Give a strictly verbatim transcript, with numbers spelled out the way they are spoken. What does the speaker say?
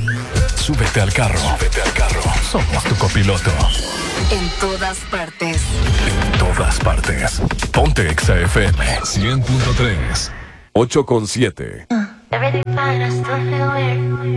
Súbete al carro. Súbete al carro. Somos tu copiloto. En todas partes. En todas partes. Ponte Exa F M cien punto tres. ocho con siete.